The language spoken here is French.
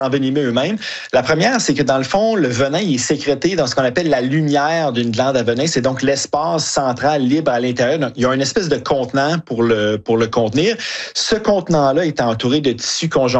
envenimer eux-mêmes. La première, c'est que dans le fond, le venin il est sécrété dans ce qu'on appelle la lumière d'une glande à venin. C'est donc l'espace central libre à l'intérieur. Donc, il y a une espèce de contenant pour le contenir. Ce contenant-là est entouré de tissus conjonctifs